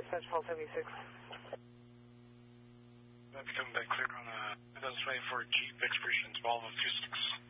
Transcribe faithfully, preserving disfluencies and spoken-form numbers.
dispatch call seventy-six. That's coming back clear on a twenty twenty-four Jeep Expedition twelve oh two six.